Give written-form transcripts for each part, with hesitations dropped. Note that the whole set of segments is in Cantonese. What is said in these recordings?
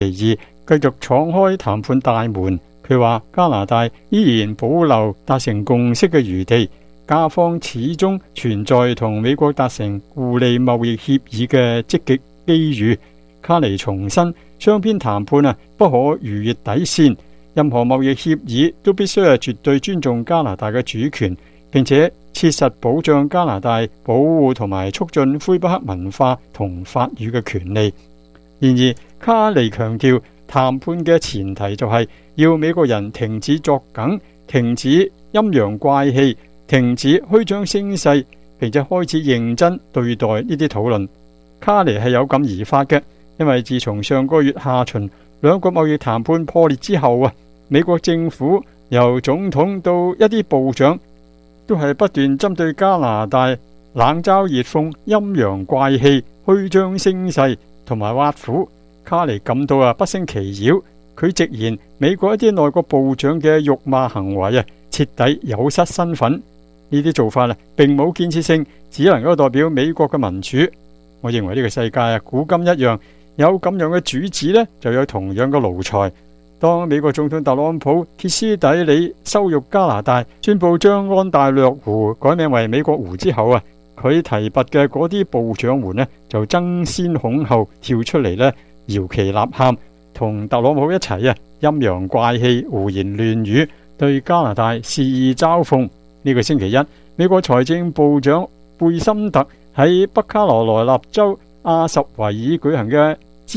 繼續闖開談判大門。佢話加拿大依然保留達成共識嘅餘地，加方始終存在同美國達成互利貿易協議嘅積極機遇。卡尼重申，雙邊談判不可逾越底線，任何貿易協議都必須絕對尊重加拿大嘅主權，並且切實保障加拿大保護同埋促進魁北克文化同法語嘅權利。然而，卡尼強調，談判嘅前提就係要美國人停止作梗，停止陰陽怪氣，停止虛張聲勢，並且開始認真對待呢啲討論。卡尼係有感而發嘅，因為自從上個月下旬兩國貿易談判破裂之後美國政府由總統到一啲部長都係不斷針對加拿大冷嘲熱諷、陰陽怪氣、虛張聲勢同埋挖苦。卡尼感到不勝其擾，佢直言美國一啲內閣部長嘅辱罵行為徹底有失身份，呢啲做法並冇建設性，只能夠代表美國嘅民主。我認為呢個世界古今一樣，有咁樣嘅主子就有同樣嘅奴才。當美國總統特朗普歇斯底里羞辱加拿大，宣布將安大略湖改名為美國湖之後佢提拔嘅嗰啲部長們就爭先恐後跳出嚟搖旗吶喊，同特朗普一齊陰陽怪氣、胡言亂語，對加拿大肆意嘲諷。呢個星期一，美國財政部長貝森特喺北卡羅來納州阿什維爾舉行嘅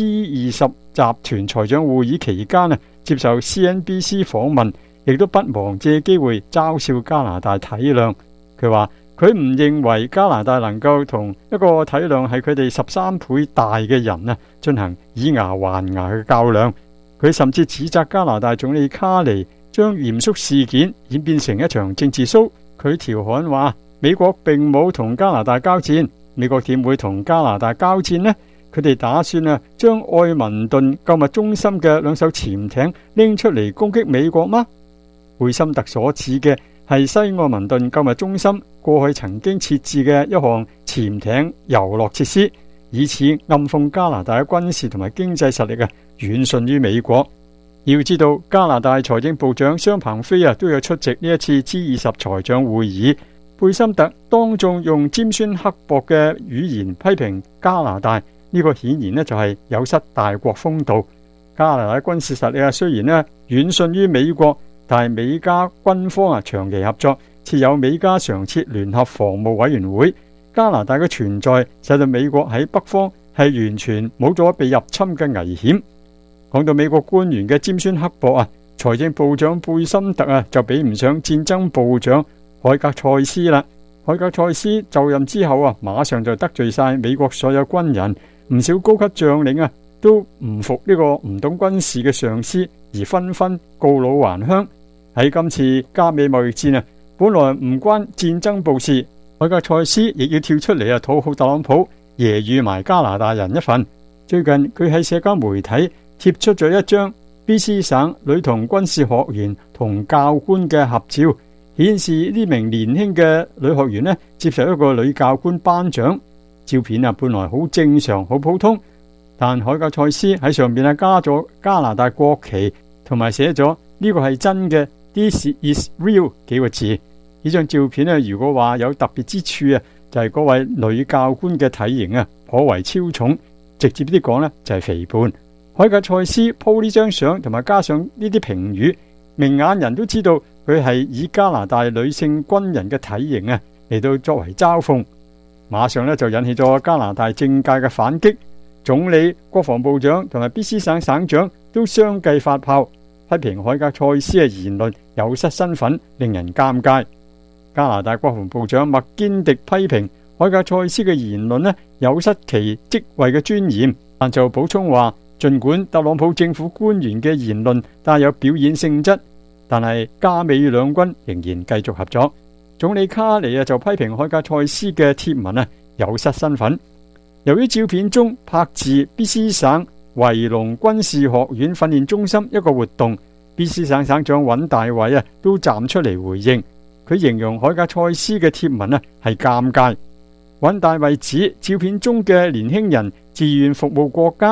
G20 集團財長會議期間接受 CNBC 訪問，亦都不忘借機會嘲笑加拿大體諒。佢話佢唔認為加拿大能夠同一個體諒係佢哋13倍大嘅人進行以牙還牙嘅較量。佢甚至指責加拿大總理卡尼將嚴肅事件演變成一場政治 show。佢調侃話美國並冇同加拿大交戰，美國點會同加拿大交戰呢？佢哋打算將愛民頓購物中心嘅2艘潛艇拎出嚟攻擊美國嗎？貝森特所指嘅係西愛民頓購物中心過去曾經設置嘅一項潛艇遊樂設施，以此暗諷加拿大嘅軍事同埋經濟實力遠遜於美國。要知道加拿大財政部長商鵬飛都有出席呢一次 G20 財長會議。貝森特當眾用尖酸刻薄嘅語言批評加拿大，呢個顯然就係有失大國風度。加拿大軍事實力雖然遠遜於美國，但係美加軍方長期合作，設有美加常設聯合防務委員會。加拿大嘅存在使到美國喺北方係完全冇咗被入侵嘅危險。講到美國官員嘅尖酸刻薄財政部長貝森特就比唔上戰爭部長海格塞斯啦。海格塞斯就任之後馬上就得罪晒美國所有軍人，唔少高級將領都唔服呢個唔懂軍事嘅上司，而紛紛告老還鄉。喺今次加美貿易戰本來唔關戰爭部事，海格塞斯亦要跳出嚟討好特朗普，揶揄埋加拿大人一份。最近佢喺社交媒體貼出咗一張 BC 省女童軍事學員同教官嘅合照，顯示呢名年輕嘅女學員接受一個女教官頒獎。照片本來好正常好普通，但海格塞斯喺上面加咗加拿大國旗，同埋寫咗呢個係真嘅 This is real 幾個字。呢張照片如果話有特別之處就係嗰位女教官嘅體型頗為超重，直接啲講就係肥胖。海格塞斯 po 呢張相同埋加上呢啲評語，明眼人都知道佢係以加拿大女性軍人嘅體型嚟到作為嘲諷，馬上就引起咗加拿大政界嘅反擊。總理、國防部長同埋 BC 省省長都相繼發炮，批評海格塞斯嘅言論有失身份，令人尷尬。加拿大國防部長麥堅迪批評海格塞斯嘅言論有失其職位嘅尊嚴，但就補充話，儘管特朗普政府官員嘅言論帶有表演性質，但係加美兩軍仍然繼續合作。總理卡尼就批評海格塞斯嘅貼文有失身份。由於照片中拍自 BC 省維隆軍事學院訓練中心一個活動， BC 省省長尹大偉都站出嚟回應，佢形容海格塞斯嘅貼文係尷尬。尹大偉指照片中嘅年輕人自願服務國家，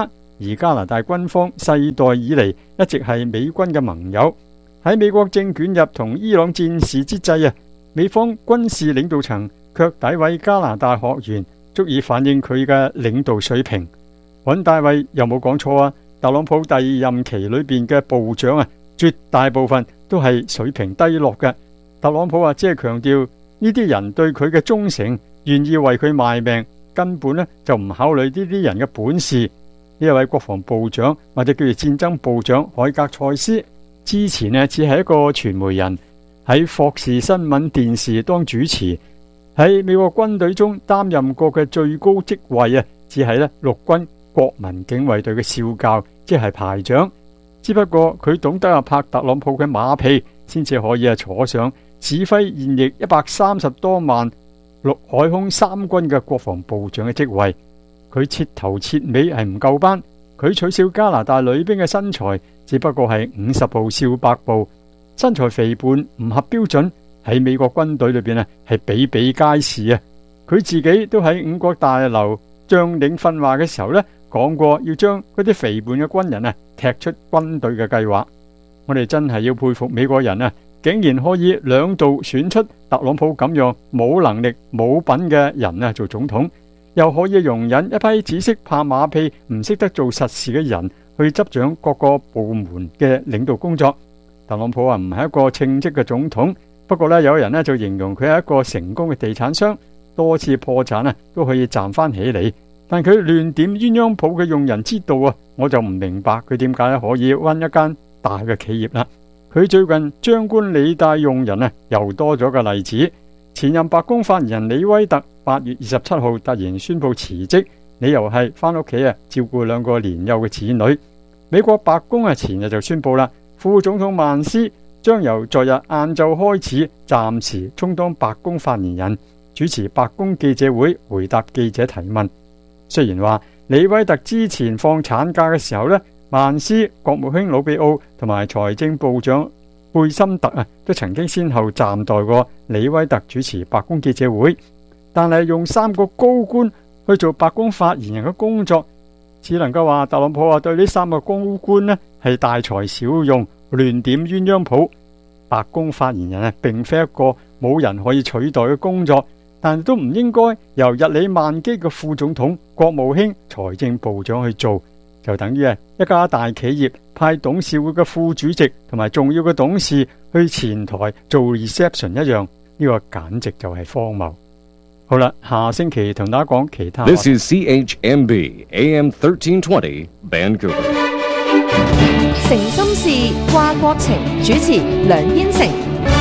而加拿大軍方世代以嚟一直係美軍嘅盟友。喺美國正捲入同伊朗戰事之際美方軍事領導層卻詆毀加拿大學員，足以反映佢嘅領導水平。尹大衛有冇講錯啊？特朗普第二任期裏邊嘅部長絕大部分都係水平低落嘅。特朗普只係強調呢啲人對佢嘅忠誠，願意為佢賣命，根本就唔考慮呢啲人嘅本事。呢位國防部長或者叫做戰爭部長海格塞斯，之前只係一個傳媒人，喺霍士新聞電視當主持，喺美國軍隊中擔任過嘅最高職位只係陸軍國民警衛隊嘅少校，即係排長。只不過佢懂得拍特朗普嘅馬屁，先至可以坐上指揮現役130多萬陸海空三軍嘅國防部長嘅職位。佢徹頭徹尾係唔夠班，佢取笑加拿大女兵嘅身材只不過係50步笑百步，身材肥胖唔合標準，喺美國軍隊裏邊係比比皆是佢自己都喺五角大樓將領訓話嘅時候講過要將嗰啲肥胖嘅軍人踢出軍隊嘅計劃。我哋真係要佩服美國人竟然可以2度選出特朗普咁樣冇能力冇品嘅人做總統，又可以容忍一批只識拍馬屁唔識得做實事嘅人去執掌各個部門嘅領導工作。特朗普唔係一個稱職嘅總統，不過有人就形容佢係一個成功嘅地產商，多次破產都可以站翻起嚟。但佢亂點鴛鴦譜嘅用人之道我就唔明白佢點解可以搵一間大嘅企業啦。佢最近張冠李戴用人又多咗個例子。前任白宮發言人李威特8月27號突然宣布辭職，理由係翻屋企照顧2個年幼嘅子女。美國白宮前日就宣布啦，副總統曼斯將由昨日晏晝開始暫時充當白宮發言人，主持白宮記者會，回答記者提問。雖然話李威特之前放產假嘅時候曼斯、國務卿魯比奧同埋財政部長貝森特都曾經先後暫代過李威特主持白宮記者會，但係用3個高官去做白宮發言人嘅工作，只能夠話特朗普對呢3個高官係大材小用，亂點鴛鴦譜。白宮發言人並非一個冇人可以取代嘅工作，但都唔應該由日理萬機嘅副總統、國務卿、財政部長去做，就等於一家大企業派董事會嘅副主席同埋重要嘅董事去前台做 reception 一樣，呢個簡直就係荒謬。好啦，下星期同大家講其他。 This is CHMB AM 1320 Vancouver。 誠心事，掛國情，主持梁燕城。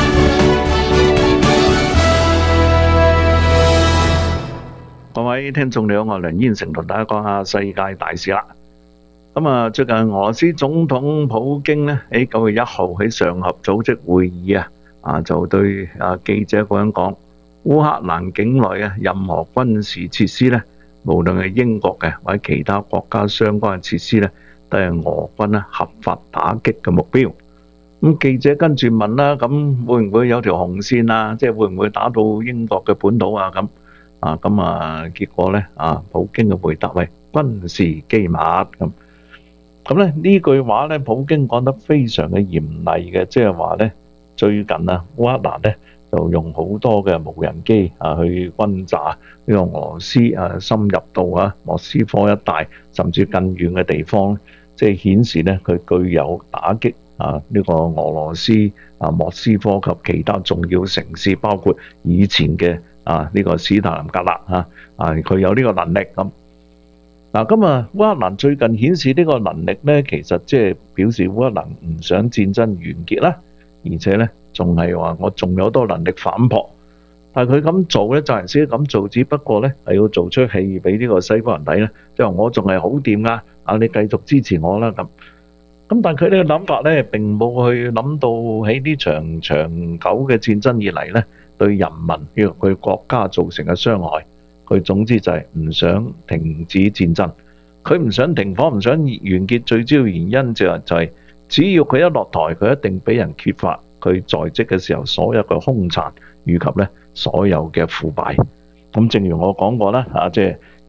各位聽眾你好，我係梁燕城，同大家講下世界大事啦。最近俄羅斯總統普京喺9月1號喺上合組織會議就對記者咁樣講，烏克蘭境內任何軍事設施無論係英國嘅或者其他國家相關嘅設施都係俄軍合法打擊嘅目標。咁記者跟住問啦，咁會唔會有條紅線啊？即係會唔會打到英國嘅本土啊？結果普京嘅回答係軍事機密咁。呢句話普京講得非常嘅嚴厲嘅，即係話最近烏克蘭就用好多嘅無人機去轟炸呢個俄羅斯深入到莫斯科一帶，甚至更遠嘅地方，即係顯示佢具有打擊呢個俄羅斯莫斯科及其他重要城市，包括以前嘅呢個史太林格勒佢有呢個能力咁。烏克蘭最近顯示呢個能力其實即係表示烏克蘭唔想戰爭完結啦，而且仲係話我仲有多能力反撲。但係佢咁做就係先咁做，只不過係要做出戲俾呢個西方人睇即係我仲係好掂噶，你繼續支持我啦咁。但係佢呢個諗法並冇去諗到喺呢場長久嘅戰爭以嚟對人民佢國家造成嘅傷害。佢總之就係唔想停止戰爭，佢唔想停火，唔想完結。最主要原因就係只要佢一落台，佢一定俾人揭發佢在職嘅時候所有嘅兇殘以及所有嘅腐敗。咁正如我講過啦，即係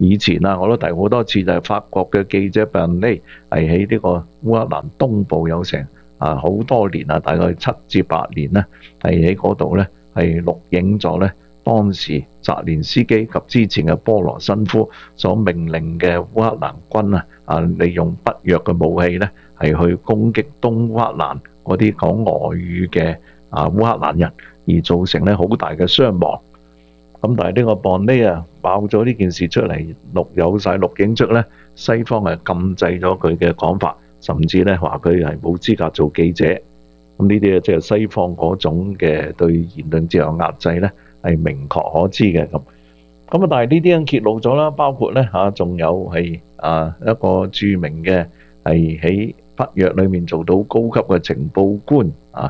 以前啊，我都提好多次，就係法國嘅記者Bernet係喺呢個烏克蘭東部有成好多年啊，大概7至8年咧，係喺嗰度咧係錄影咗咧當時澤連斯基及之前嘅波羅申科所命令嘅烏克蘭軍利用北約嘅武器咧係去攻擊東烏克蘭嗰啲講俄語嘅烏克蘭人，而造成咧好大嘅傷亡。咁但係呢個 Bernet爆咗呢件事出嚟，有晒錄影出咧，西方係禁制咗佢嘅講法，甚至咧話佢係冇資格做記者。咁呢啲即係西方嗰種嘅對言論自由壓制咧，係明確可知嘅咁。但係呢啲人揭露咗啦，包括咧仲有係一個著名嘅係喺北約裏面做到高級嘅情報官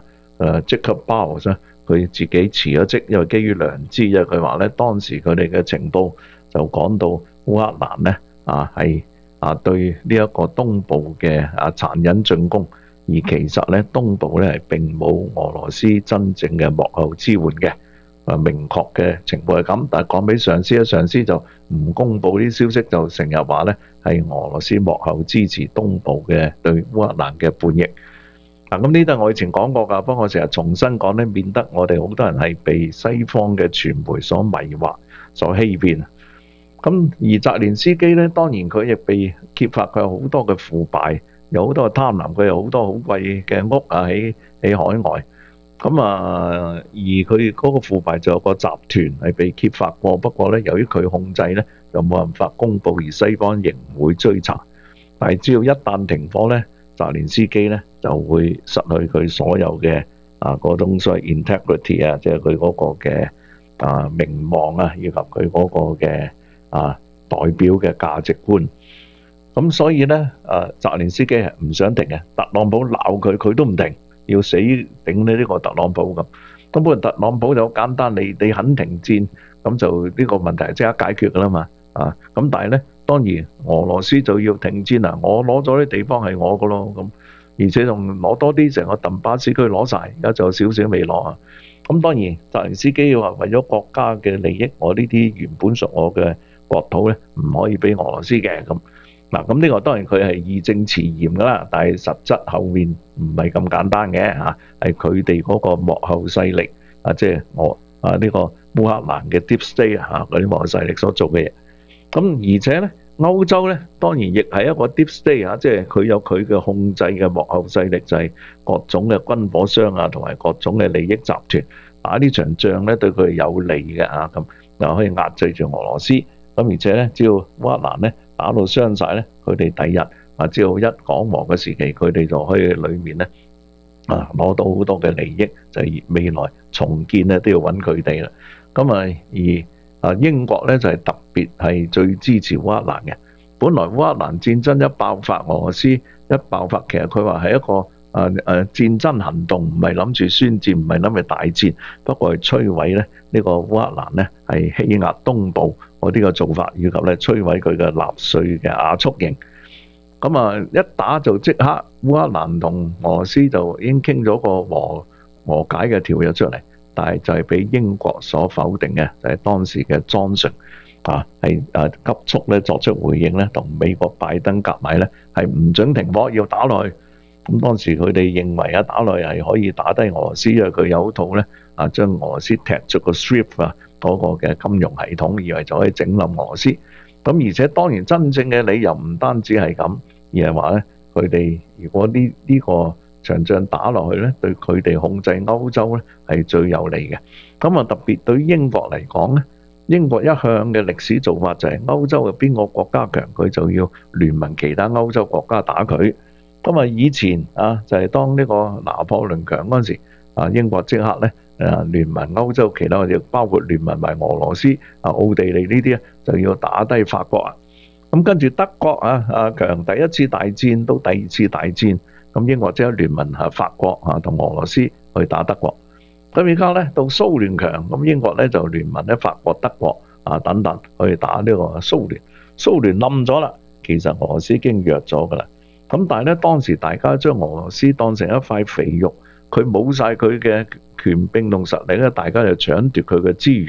Jacob Bowles，佢自己辭咗職，因為基於良知，因為佢話咧當時佢哋嘅情報就講到烏克蘭咧係對呢一個東部嘅殘忍進攻，而其實咧東部咧係並冇俄羅斯真正嘅幕後支援嘅。明確嘅情報係咁，但係講俾上司，上司就唔公佈啲消息，就成日話咧係俄羅斯幕後支持東部嘅對烏克蘭嘅叛逆。咁呢度我以前講過㗎，不過我成日重新講咧，免得我哋好多人係被西方嘅傳媒所迷惑、所欺騙。咁而澤連斯基咧，當然佢亦被揭發佢有好多嘅腐敗，有好多嘅貪婪，佢有好多好貴嘅屋喺海外。而佢嗰個腐敗就有個集團係被揭發過，不過咧由於佢控制咧，就冇辦法公佈，而西方仍唔會追查。但係只要一旦停火咧，澤連斯基咧就會失去佢所有嘅嗰種所謂 integrity 即係佢嗰個嘅名望以及佢嗰個嘅代表嘅價值觀。咁所以咧澤連斯基係唔想停嘅，特朗普鬧佢，佢都唔停，要死頂呢個特朗普咁。咁不過特朗普就好簡單，你肯停戰，咁就呢個問題即刻解決㗎啦嘛。咁但係咧，當然俄羅斯就要停戰啦，我攞咗啲地方係我㗎咯，咁而且仲攞多啲，成個頓巴斯區攞晒，而家就有少少未攞啊。咁當然澤連斯基話為咗國家嘅利益，我呢啲原本屬我嘅國土咧，唔可以俾俄羅斯嘅咁。咁呢個當然佢係義正辭嚴㗎啦，但係實質後面唔係咁簡單嘅係佢哋嗰個幕後勢力即係呢個烏克蘭嘅 Deep State 嗰啲幕後勢力所做嘅嘢。咁而且咧，歐洲咧當然亦係一個 Deep State 即係佢有佢嘅控制嘅幕後勢力，就係各種嘅軍火商同埋各種嘅利益集團打呢場仗咧，對佢係有利嘅咁又可以壓制住俄羅斯。咁而且咧，只要烏克蘭咧打到傷晒咧，佢哋第日只要一講和嘅時期，佢哋就可以裏面咧攞到好多嘅利益，就係未來重建咧都要揾佢哋啦。咁而英國咧就係特別係最支持烏克蘭嘅。本來烏克蘭戰爭一爆發，俄羅斯一爆發，其實佢話係一個戰爭行動，唔係諗住宣戰，唔係諗住大戰，不過係摧毀咧呢個烏克蘭咧係欺壓東部嗰啲嘅做法，以及咧摧毀佢嘅納粹嘅亞速營。咁一打就即刻烏克蘭同俄羅斯就已經傾咗個和解嘅條約出嚟，但係就係俾英國所否定嘅，就係當時嘅Johnson係急速咧作出回應咧，同美國拜登夾埋咧係唔准停火，要打落去。咁當時佢哋認為打落去係可以打低俄羅斯，因為佢有套咧將俄羅斯踢出個 SWIFT 嗰個嘅金融系統，以為就可以整冧俄羅斯。咁而且當然真正嘅理由唔單止係咁，而係話咧佢哋如果呢個場仗打落去咧，對佢哋控制歐洲咧係最有利嘅。咁特別對於英國嚟講咧，英國一向嘅歷史做法就係歐洲嘅邊個國家強，佢就要聯盟其他歐洲國家打佢。咁以前就係當呢個拿破崙強嗰陣時，英國即刻咧聯盟歐洲其他嘅，包括聯盟埋俄羅斯、奧地利呢啲就要打低法國啊。咁跟住德國強第一次大戰到第二次大戰，咁英國即刻聯盟法國同俄羅斯去打德國。咁而家咧到蘇聯強，咁英國咧就聯盟咧法國、德國等等去打呢個蘇聯。蘇聯冧咗啦，其實俄羅斯已經弱咗噶啦。咁但係咧當時大家將俄羅斯當成一塊肥肉，佢冇晒佢嘅權柄同實力咧，大家就搶奪佢嘅資源。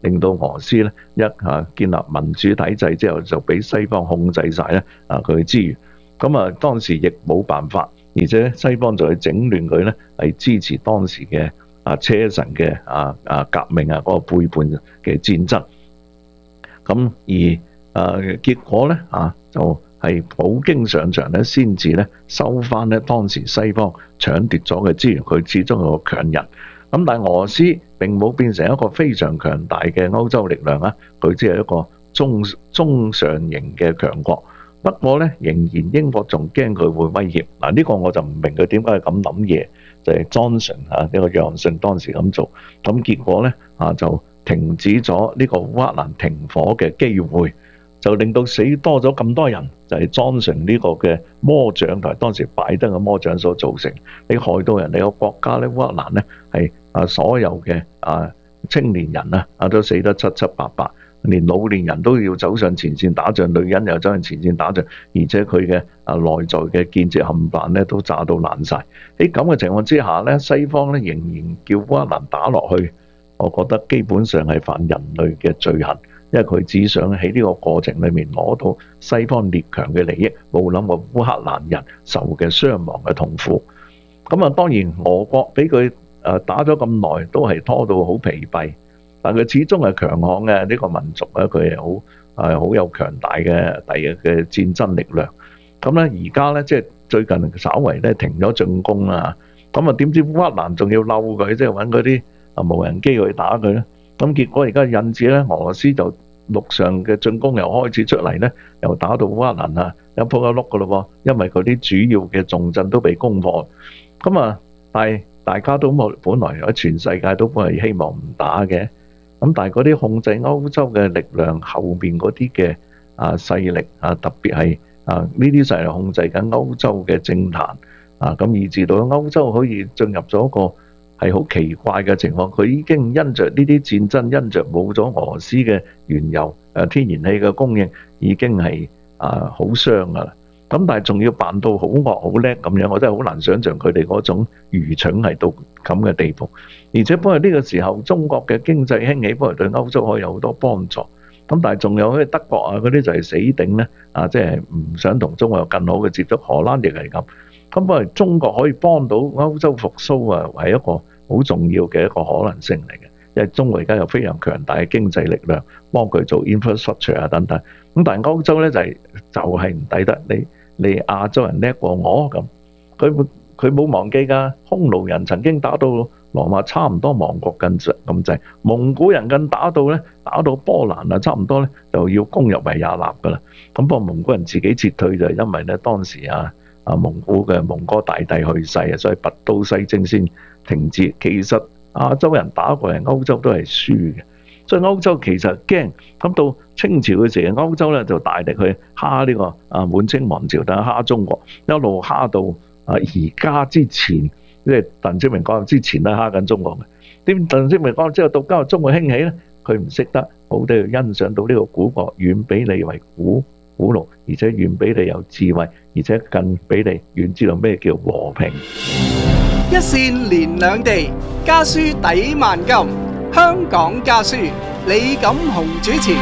令到俄斯咧建立民主體制之後，就俾西方控制晒咧佢嘅資源。咁當時亦冇辦法，而且西方就去整亂佢咧，係支持當時嘅車臣嘅革命嗰個背叛嘅戰爭。咁而結果咧就係普京上場咧，先至咧收翻咧當時西方搶奪咗嘅資源。佢始終係個強人。咁但係俄羅斯並冇變成一個非常強大嘅歐洲力量啊，佢只係一個中上型嘅強國。不過咧，仍然英國仲驚佢會威脅。呢個我就唔明佢點解咁諗嘢，就係 Johnson 呢個約翰遜當時咁做。咁結果咧就停止咗呢個烏克蘭停火嘅機會，就令到死多咗咁多人，就係 Johnson 呢個嘅魔掌同埋當時拜登嘅魔掌所造成。你害到人哋個國家咧，烏克蘭咧係所有嘅青年人都死得七七八八。連老年人都要走上前線打仗，女人又走上前線打仗，而且佢嘅內在嘅建設冚唪唥咧都炸到爛晒。喺咁嘅情況之下咧，西方咧仍然叫烏克蘭打落去，我覺得基本上係犯人類嘅罪行，因為佢只想喺呢個過程裏面攞到西方列強嘅利益，冇諗過烏克蘭人受嘅傷亡嘅痛苦。咁當然俄國俾佢打咗咁耐，都係拖到好疲憊。但佢始終係強悍嘅呢個民族咧，佢係好有強大嘅嘅戰爭力量。咁咧而家咧即係最近稍為咧停咗進攻啦。咁點知烏克蘭仲要嬲佢，即係揾嗰啲無人機去打佢咧。咁結果而家引致咧俄羅斯就陸上嘅進攻又開始出嚟咧，又打到烏克蘭一鋪一碌噶咯喎，因為佢啲主要嘅重鎮都被攻破。咁但係大家都本來喺全世界都係希望唔打嘅。咁但係嗰啲控制歐洲嘅力量後邊嗰啲嘅勢力特別係呢啲勢力控制緊歐洲嘅政壇咁以至到歐洲可以進入咗一個係好奇怪嘅情況。佢已經因着呢啲戰爭，因着冇咗俄羅斯嘅原油天然氣嘅供應，已經係好傷噶啦。咁但係仲要扮到好惡好叻咁樣，我真係好難想像佢哋嗰種愚蠢係到咁嘅地步。而且不過呢個時候，中國嘅經濟興起，不過對歐洲可以有好多幫助。咁但係仲有啲德國嗰啲就係死頂咧，即係唔想同中國有更好嘅接觸。荷蘭亦係咁。咁不過中國可以幫到歐洲復甦係一個好重要嘅一個可能性嚟嘅，因為中國而家有非常強大嘅經濟力量幫佢做 infrastructure 等等。咁但係歐洲咧就係唔抵得你亞洲人叻過我咁。佢冇忘記㗎，匈奴人曾經打到羅馬差唔多亡國咁滯，蒙古人更打到波蘭差唔多咧就要攻入維也納㗎啦。咁不過蒙古人自己撤退就係因為咧當時蒙古嘅蒙哥大帝去世所以拔刀西征先停止。其實亞洲人打過嚟歐洲都係輸嘅，所以歐洲其實驚。咁到清朝嘅時候，歐洲咧就大力去蝦呢個滿清王朝，但係蝦中國，一路蝦到而家之前，即係鄧小平講之前咧蝦緊中國嘅。點鄧小平講之後，到今日中國興起咧，佢唔識得好地去欣賞到呢個古國遠比你為古老，而且遠比你有智慧，而且更比你遠知道咩叫和平。 一線連兩地，家書抵萬金。香港家書，李錦雄主持。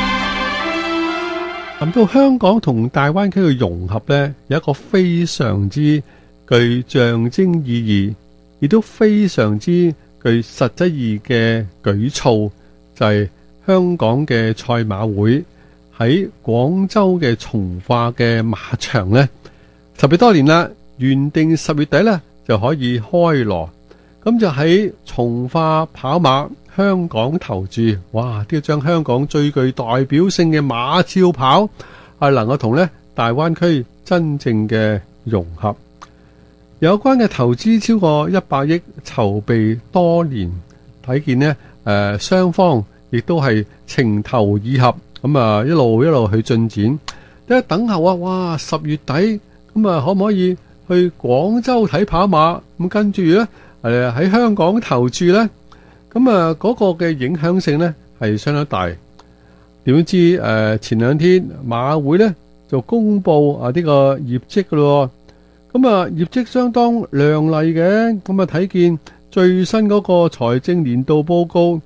談到香港同大灣區嘅融合呢，有一個非常之具象徵意義，亦都非常之具實質意義嘅舉措，就係香港嘅賽馬會喺廣州嘅從化嘅馬場呢，10月多年啦，原定10月底呢就可以開鑼，咁就喺從化跑馬香港投注，哇！都要將香港最具代表性嘅馬超跑係能夠同呢大灣區真正嘅融合。有關嘅投資超過100億，籌備多年，睇見呢雙方亦都係情投意合，咁一路去進展。一等候哇10月底咁可唔可以去廣州睇跑馬？咁跟住呢喺香港投注呢？咁嗰個嘅影響性呢係相當大。點知前兩天馬會呢就公布呢個業績噶咯。咁業績相當亮麗嘅。咁睇見最新嗰個財政年度報告，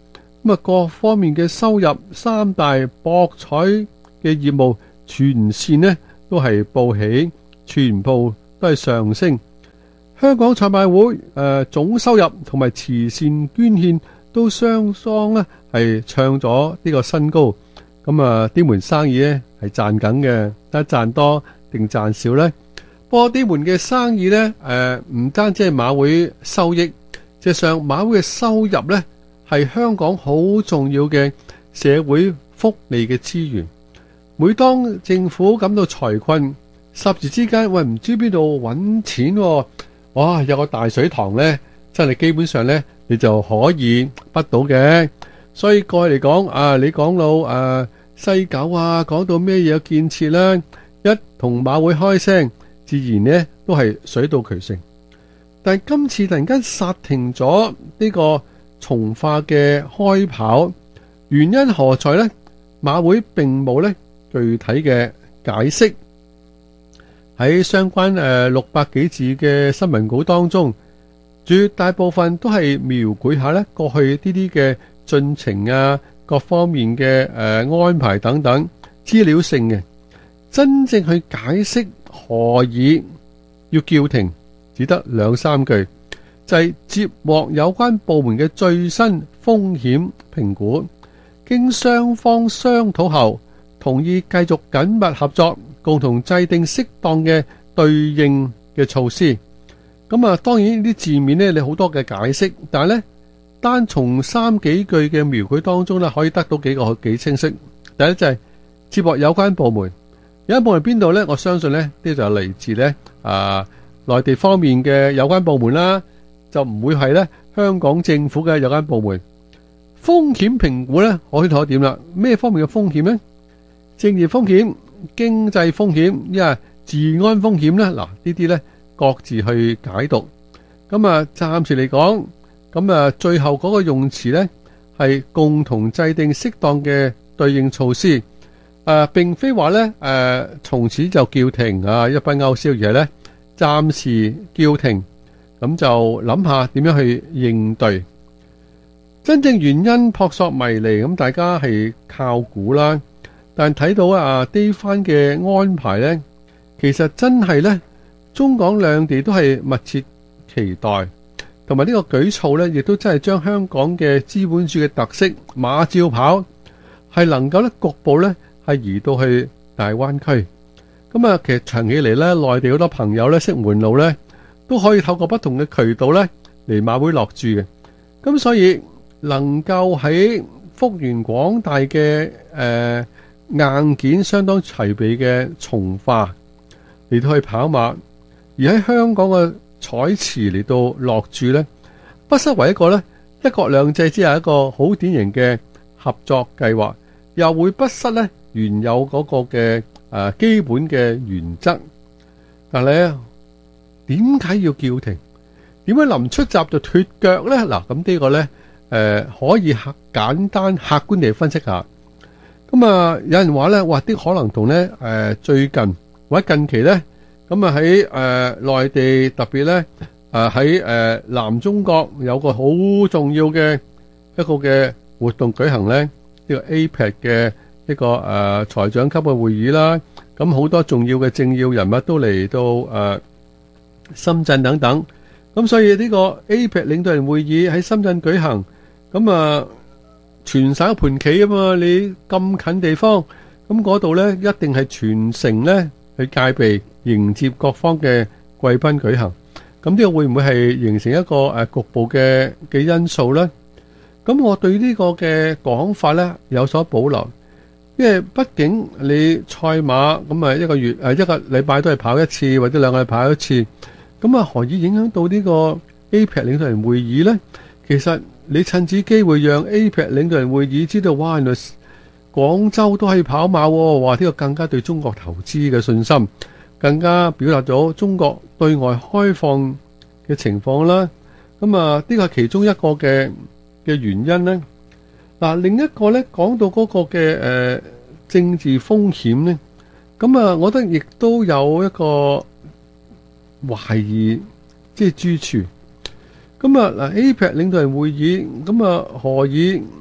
咁啊各方面嘅收入，三大博彩嘅業務全線呢都係報喜，全部都係上升。香港賽馬會總收入同埋慈善捐獻都雙雙呢係創咗呢個新高。咁啊呢門生意呢係賺緊嘅，但係賺多定賺少呢？不過呢門嘅生意呢，唔單止係馬會收益，實際上馬會嘅收入呢係香港好重要嘅社會福利嘅資源。每當政府感到財困，霎時之間，喂唔知邊度揾錢喎，哇！有個大水塘呢，真係基本上呢，你就可以得到嘅。所以過去嚟講，你講到西九講到咩嘢建設啦，一同馬會開聲，自然呢都係水到渠成。但係今次突然間剎停咗呢個從化嘅開跑，原因何在呢？馬會並冇呢具體嘅解釋。喺相關600幾字嘅新聞稿當中，絕大部分都係描繪下呢過去呢啲嘅進程各方面嘅安排等等資料性嘅，真正去解釋何以要叫停，只得2-3句，就係接獲有關部門嘅最新風險評估，經雙方商討後，同意繼續緊密合作，共同制定適當嘅對應嘅措施。咁當然呢啲字面呢，你好多嘅解釋，但係呢，單從3幾句嘅描繪當中呢，可以得到幾清晰。第一就係接獲有關部門，有關部門邊度呢？我相信呢，呢就係嚟自呢內地方面嘅有關部門啦，就唔會係呢香港政府嘅有關部門。風險評估呢，可以睇點啦？咩方面嘅風險呢？政治風險、經濟風險，因為治安風險呢，嗱呢啲呢各自去解讀。咁暫時嚟講，咁最後嗰個用詞呢係共同制定適當嘅對應措施。並非話呢從此就叫停一筆勾銷，而係呢暫時叫停，咁就諗下點樣去應對。真正原因撲朔迷離，咁大家係靠估啦。但睇到呢番嘅安排呢，其實真係呢，中港兩地都係密切期待，同埋呢個舉措呢，亦都真係將香港嘅資本主義嘅特色馬照跑，係能夠呢局部呢係移到去大灣區。咁其實長期嚟呢，內地好多朋友呢識門路呢，都可以透過不同嘅渠道呢嚟馬會落注嘅。咁所以能夠喺幅員廣大嘅硬件相當齊備嘅從化嚟到去跑馬，而喺香港嘅彩池嚟到落注呢，不失為一個一國兩制之下一個好典型嘅合作計劃，又會不失呢原有嗰個嘅基本嘅原則。但係咧，點解要叫停？點解臨出閘就脫腳呢？嗱，咁呢個呢，可以簡單客觀地分析下。咁有人話呢，哇！啲可能同呢最近或者近期呢，咁喺內地特別呢，喺南中國有個好重要嘅一個嘅活動舉行呢，呢個 APEC 嘅一個財長級嘅會議啦。咁好多重要嘅政要人物都嚟到深圳等等。咁所以呢個 APEC 領導人會議喺深圳舉行，咁全省一盤棋啊嘛，你咁近地方，咁嗰度呢一定係全城呢去戒備迎接各方嘅貴賓舉行。咁呢個會唔會係形成一個局部嘅因素呢？咁我對呢個嘅講法呢有所保留，因為畢竟你賽馬咁一個月一個禮拜都係跑一次或者2個禮拜跑一次，咁何以影響到呢個 APEC 領導人會議呢？其實你趁此機會讓 APEC 領導人會議知道，哇！原來廣州都可以跑馬喎，哇！呢個更加對中國投資嘅信心，更加表達咗中國對外開放嘅情況啦。咁呢個係其中一個嘅原因呢。嗱，另一個呢，講到嗰個嘅政治風險呢，咁我覺得亦都有一個懷疑，即係諸處。咁嗱 APEC 領導人會議，咁何以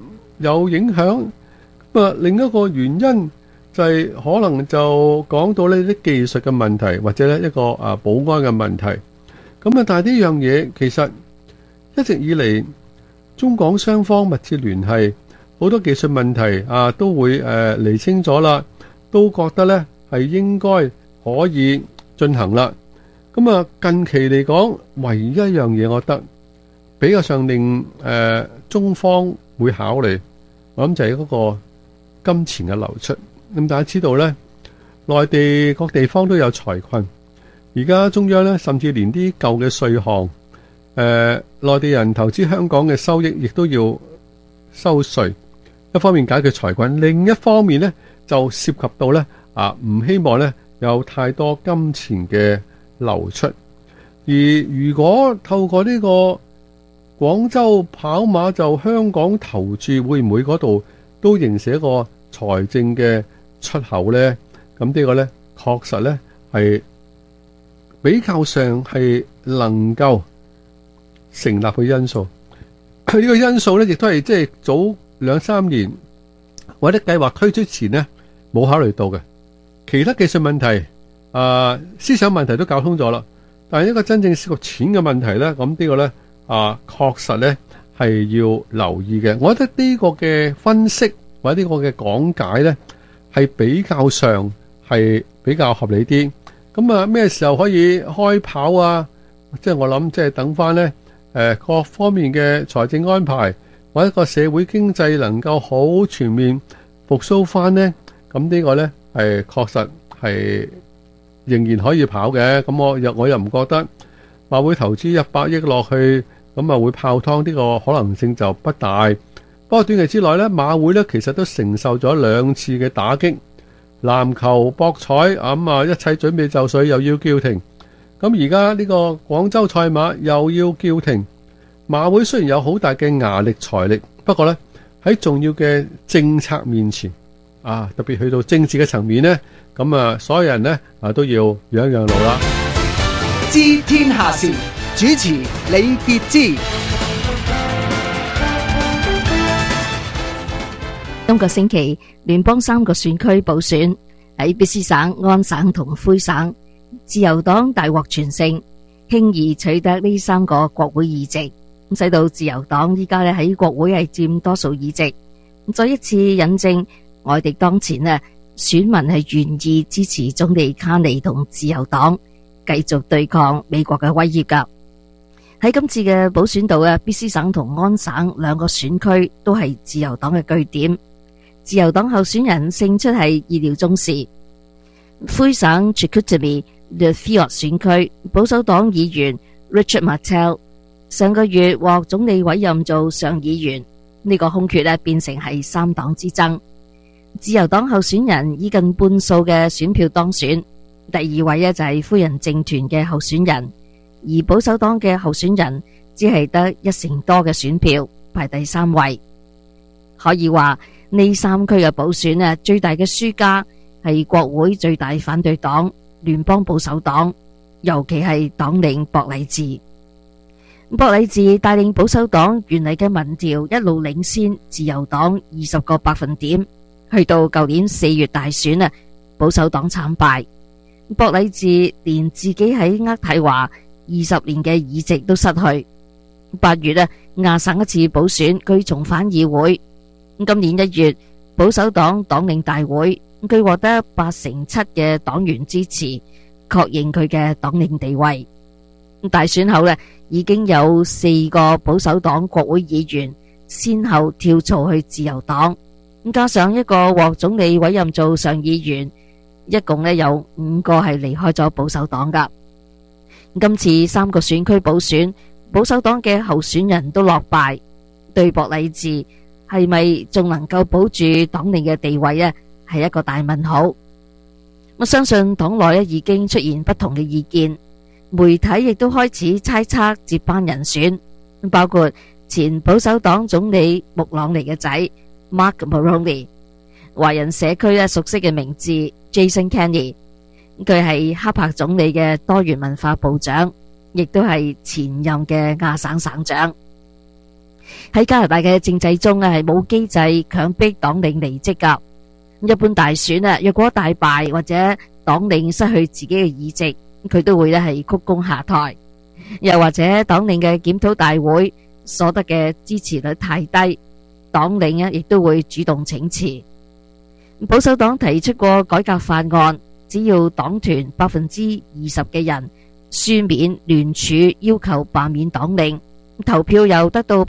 有影響。另一個原因就係可能就講到呢啲技術嘅問題，或者呢一個保安嘅問題。但係呢樣嘢其實一直以嚟中港雙方密切聯繫，好多技術問題都會釐清咗啦，都覺得呢係應該可以進行啦。近期嚟講，唯一一樣嘢，我覺得比較上令中方會考慮，我諗就係嗰個金錢嘅流出。咁大家知道呢，內地各地方都有財困，而家中央呢，甚至連啲舊嘅稅項，內地人投資香港嘅收益亦都要收稅。一方面解決財困，另一方面呢，就涉及到呢唔希望呢有太多金錢嘅流出。而如果透過呢個廣州跑馬就香港投注，會唔會嗰度都形成一個財政嘅出口呢？咁呢個呢，確實呢係比較上係能夠成立嘅因素。佢呢個因素呢，亦都係即係早2-3年或者計劃推出前呢冇考慮到嘅。其他技術問題、思想問題都搞通咗啦，但係一個真正涉及錢嘅問題呢，咁呢個呢確實呢係要留意嘅。我覺得呢個嘅分析或者呢個嘅講解呢，係比較上係比較合理啲。咩時候可以開跑啊？即係我諗，即係等翻呢各方面嘅財政安排，或者個社會經濟能夠好全面復甦翻呢。咁呢個呢係確實係仍然可以跑嘅。咁我又唔覺得馬會投資100億落去，會泡湯，呢個可能性就不大。不過短期之內呢，馬會呢其實都承受咗2次嘅打擊，籃球、博彩一切準備就緒，又要叫停。而家呢個廣州賽馬又要叫停。馬會雖然有好大嘅牙力財力，不過呢喺重要嘅政策面前特別去到政治嘅層面呢，所有人呢都要讓一讓路啦。 知天下事，主持李傑之。 今個星期聯邦3個選區補選，喺卑詩省、安省同魁省，自由黨大獲全勝，輕易取得呢3個國會議席，使到自由黨依家喺國會係佔多數議席，再一次引證外敵當前，選民係願意支持總理卡尼同自由黨繼續對抗美國嘅威脅噶。喺今次嘅補選度，卑詩省同安省2個選區都係自由黨嘅據點，自由黨候選人勝出係意料中事。魁省 Chicoutimi-Le-Fort 選區保守黨議員 Richard Martel 上個月獲總理委任做上議員，呢個空缺變成係3黨之爭。自由黨候選人以近半數嘅選票當選，第2位就係夫人政團嘅候選人，而保守黨嘅候選人只係得1成多嘅選票，排第3位。可以話呢3區嘅補選最大嘅輸家係國會最大反對黨聯邦保守黨，尤其係黨領博禮治。博禮治帶領保守黨原嚟嘅民調一路領先自由黨20個百分點，去到舊年4月大選保守黨慘敗。博禮治連自己喺渥太華20年嘅議席都失去。8月亞省一次補選佢重返議會。今年1月保守黨黨領大會佢獲得87%嘅黨員支持，確認佢嘅黨領地位。大選後已經有4個保守黨國會議員先後跳槽去自由黨，加上1個獲總理委任做上議員，一共有5個係離開咗保守黨噶。今次3個選區補選，保守黨嘅候選人都落敗，對博禮治係咪仲能夠保住黨領嘅地位係一個大問號。我相信黨內已經出現不同嘅意見，媒體亦都開始猜測接班人選，包括前保守黨總理穆朗尼嘅仔 Mark Mulroney， 華人社區熟悉嘅名字 Jason Kenney， 佢係哈柏總理嘅多元文化部長，亦都係前任嘅亞省省長。 喺加拿大嘅政制中係冇機制強迫黨領離職噶。一般大選若果大敗或者黨領失去自己嘅議席，佢都會係鞠躬下台。又或者黨領嘅檢討大會所得嘅支持率太低，黨領亦都會主動請辭。保守黨提出過改革法案，只要黨團20%嘅人書面聯署要求罷免黨領，投票又得到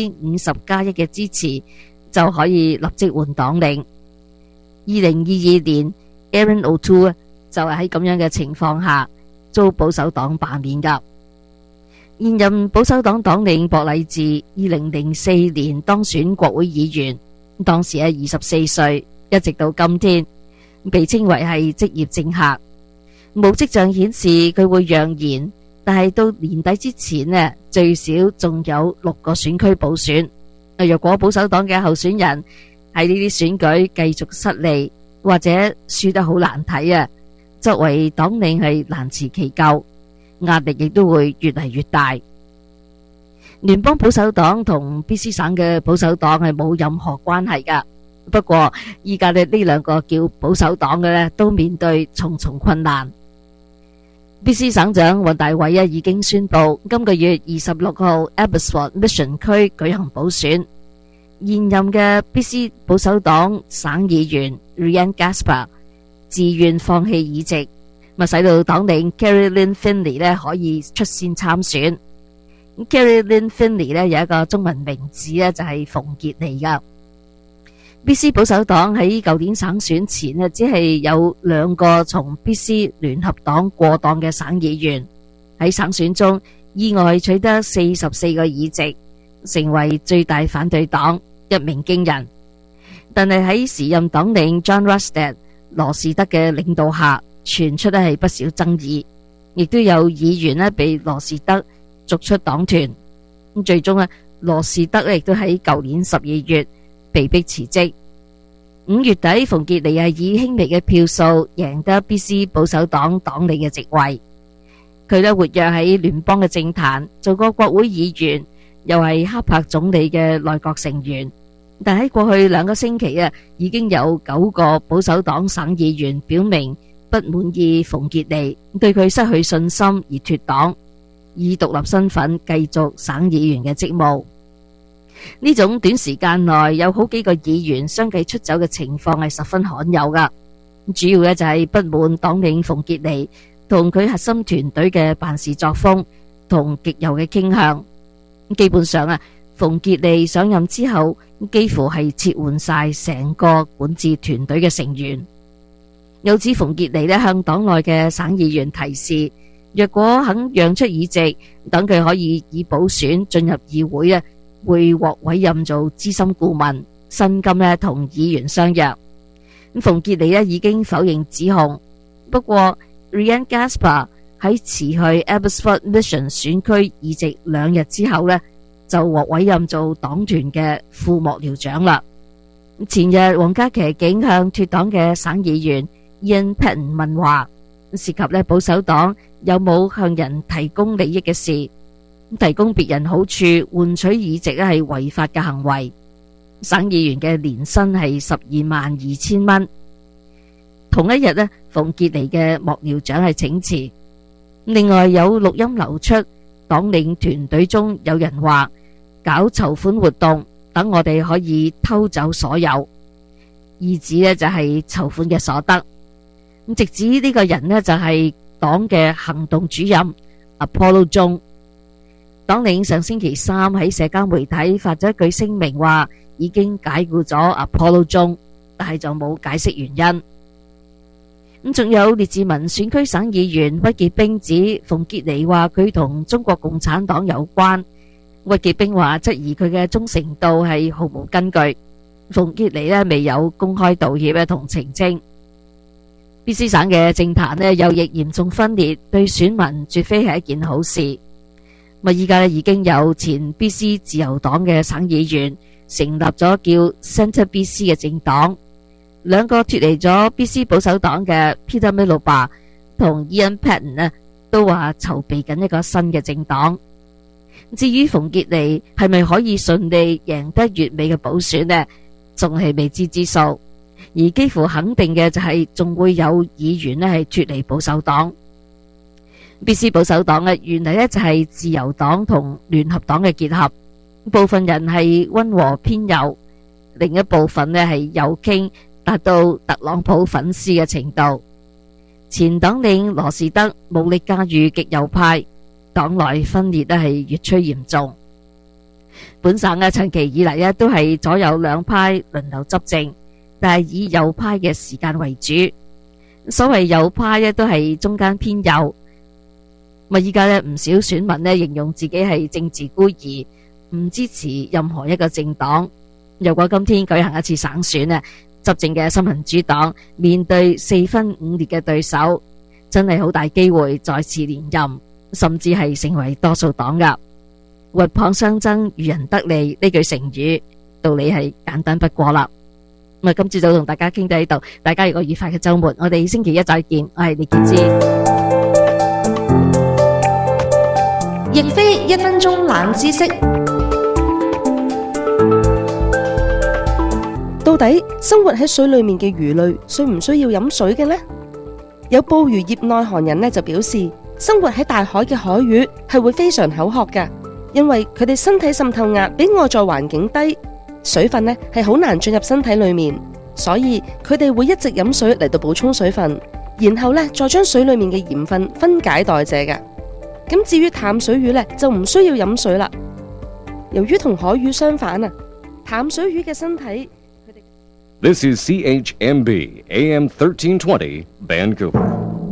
50+1嘅支持，就可以立即換黨領。2022年 Erin O'Toole 就係喺咁樣嘅情況下遭保守黨罷免噶。現任保守黨黨領博禮治2004年當選國會議員，當時係24歲，一直到今天被稱為係職業政客。冇跡象顯示佢會讓賢，但係到年底之前最少仲有6個選區補選。若果保守黨嘅候選人喺呢啲選舉繼續失利或者輸得好難睇作為黨領係難辭其咎，壓力亦都會越嚟越大。聯邦保守黨同 BC 省嘅保守黨係冇任何關係噶。不過依家呢兩個叫保守黨嘅都面對重重困難。BC 省長尹大偉已經宣布今個月26號 Abbotsford Mission 區舉行補選。現任嘅 BC 保守黨省議員 Ryan Gaspar 自願放棄議席，使到黨領 Carrie-Lynne Findlay 可以出線參選。Carrie-Lynne Findlay 有一個中文名字就係馮傑妮噶。BC 保守黨喺舊年省選前只係有2個從 BC 聯合黨過黨嘅省議員，喺省選中意外取得44個議席，成為最大反對黨，一鳴驚人。但係喺時任黨領 John Rustad 羅士德嘅領導下，傳出係不少爭議，亦都有議員被羅士德逐出黨團。最終羅士德亦都喺舊年12月被迫辭職。5月底，馮傑妮以輕微嘅票數贏得 BC 保守黨黨領嘅席位。佢活躍喺聯邦嘅政壇，做過國會議員，又係哈柏總理嘅內閣成員。但喺過去2個星期已經有9個保守黨省議員表明不滿意馮傑妮，對佢失去信心而脫黨，以獨立身份繼續省議員嘅職務。呢種短時間內有好幾個議員相繼出走嘅情況係十分罕有噶。主要就係不滿黨領馮傑妮同佢核心團隊嘅辦事作風同極右嘅傾向。基本上馮傑妮上任之後幾乎係撤換晒成個管治團隊嘅成員。有指馮傑妮向黨內嘅省議員提示，若果肯讓出議席，等佢可以以補選進入議會會獲委任做資深顧問，薪金同議員相若。馮傑妮已經否認指控，不過 Ryan Gaspar 喺辭去 Abbotsford Mission 選區議席2日之後就獲委任做黨團嘅副幕僚長啦。前日皇家騎警向脫黨嘅省議員 Ian Paton 問話，涉及保守黨有冇向人提供利益嘅事。提供別人好處換取議席係違法嘅行為。省議員嘅年薪係122000蚊。同一日馮傑妮嘅幕僚長係請辭。另外有錄音流出，黨領團隊中有人話搞籌款活動，等我哋可以偷走所有，意指就係籌款嘅所得。直指呢個人就係黨嘅行動主任 Apollo 中。黨領上星期3喺社交媒體發咗一句聲明，話已經解雇咗 Apollo 中，但係就冇解釋原因。仲有列治文選區省議員屈傑冰指馮傑妮話佢同中國共產黨有關。屈傑冰話質疑佢嘅忠誠度係毫無根據。馮傑妮未有公開道歉同澄清。BC 省嘅政壇右翼嚴重分裂，對選民絕非係一件好事。依家已經有前 BC 自由黨嘅省議員成立咗叫 Centre BC 嘅政黨。2個脫離咗 BC 保守黨嘅 Peter Miloba 同 Ian Paton 都話籌備緊一個新嘅政黨。 至於馮傑尼係咪可以順利贏得月尾嘅補選呢，仲係未知之數。而幾乎肯定嘅就係仲會有議員呢係脫離保守黨。BC 保守黨原嚟呢就係自由黨同聯合黨嘅結合，部分人係溫和偏右，另一部分呢係右傾，達到特朗普粉絲嘅程度。前黨領羅士德武力駕馭極右派，黨內分裂係越趨嚴重。本省長期以嚟都係左右兩派輪流執政，但係以右派嘅時間為主。所謂右派都係中間偏右。依家唔少選民形容自己係政治孤兒，唔支持任何一個政黨。如果今天舉行一次省選執政嘅新民主黨面對4分5裂嘅對手，真係好大機會再次連任，甚至係成為多數黨噶。鷸蚌相爭，漁人得利呢句成語道理係簡單不過啦。今朝早同大家傾到呢度，大家有個愉快嘅周末，我哋星期一再見。我係李潔芝。 亦非1分鐘冷知識。到底生活喺水裏面嘅魚類需唔需要飲水嘅呢？有捕魚業內行人就表示，生活喺大海嘅海魚係會非常口渴㗎，因為佢哋身體滲透壓比外在環境低，水分係好難進入身體裏面，所以佢哋會一直飲水嚟到補充水分，然後再將水裏面嘅鹽分分解代謝㗎。咁至於淡水魚就唔需要飲水啦。由於同海魚相反淡水魚嘅身體， This is CHMB AM 1320 Vancouver.